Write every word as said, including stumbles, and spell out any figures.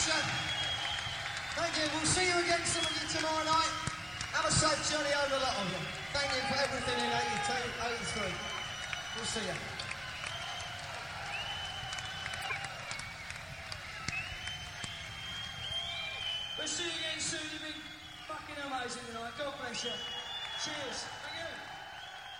much. Uh, thank you. We'll see you again, some of you, tomorrow night. Have a safe journey over, a lot of you. Thank you for everything in eighty-two, eighty-three. We'll see you. We'll see you again soon. You've been fucking amazing tonight. God bless you. Cheers.